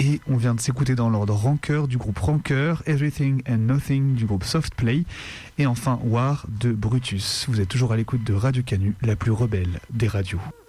Et on vient de s'écouter dans l'ordre Rancœur du groupe Rancœur, Everything and Nothing du groupe Softplay et enfin War de Brutus. Vous êtes toujours à l'écoute de Radio Canu, la plus rebelle des radios.